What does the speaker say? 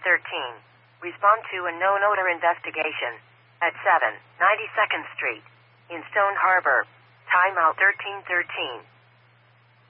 1313. Respond to a known odor investigation at 792nd Street in Stone Harbor. Timeout 1313.